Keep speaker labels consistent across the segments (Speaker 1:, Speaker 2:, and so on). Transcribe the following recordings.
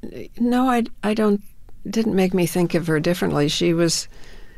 Speaker 1: No, I don't. Didn't make me think of her differently. She was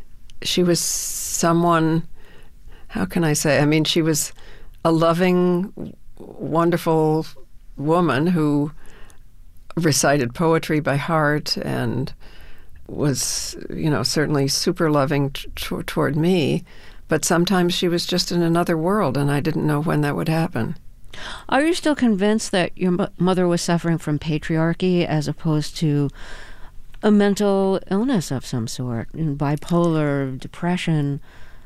Speaker 1: someone. How can I say? I mean, she was a loving, wonderful woman who recited poetry by heart and was, certainly super loving toward me. But sometimes she was just in another world, and I didn't know when that would happen.
Speaker 2: Are you still convinced that your mother was suffering from patriarchy as opposed to a mental illness of some sort, bipolar, depression?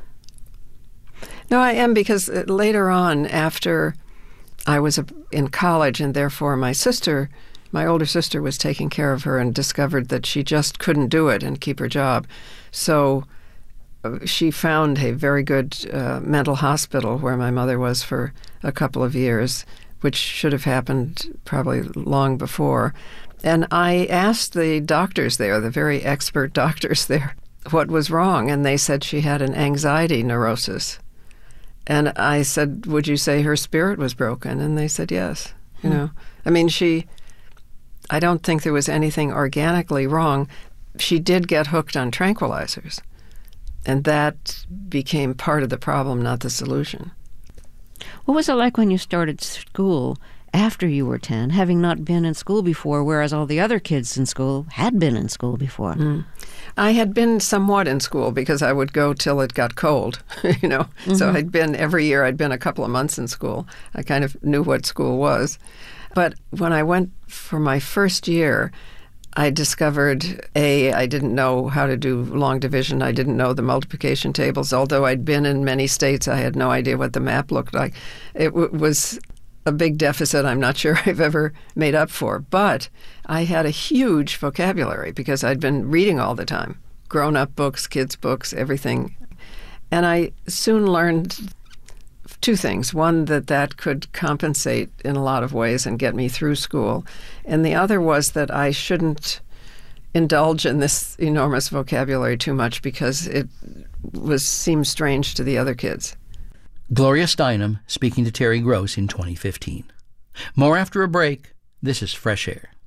Speaker 1: No, I am, because later on, after I was in college, and therefore my older sister was taking care of her and discovered that she just couldn't do it and keep her job. So she found a very good mental hospital where my mother was for a couple of years, which should have happened probably long before. And I asked the doctors there, the very expert doctors there, what was wrong, and they said she had an anxiety neurosis. And I said, would you say her spirit was broken? And they said yes. I mean, I don't think there was anything organically wrong. She did get hooked on tranquilizers. And that became part of the problem, not the solution.
Speaker 2: What was it like when you started school after you were 10, having not been in school before, whereas all the other kids in school had been in school before?
Speaker 1: I had been somewhat in school because I would go till it got cold, Mm-hmm. So every year I'd been a couple of months in school. I kind of knew what school was. But when I went for my first year, I discovered, I didn't know how to do long division. I didn't know the multiplication tables. Although I'd been in many states, I had no idea what the map looked like. It was a big deficit I'm not sure I've ever made up for. But I had a huge vocabulary because I'd been reading all the time. Grown-up books, kids' books, everything. And I soon learned two things. One, that could compensate in a lot of ways and get me through school. And the other was that I shouldn't indulge in this enormous vocabulary too much because it seemed strange to the other kids.
Speaker 3: Gloria Steinem speaking to Terry Gross in 2015. More after a break. This is Fresh Air.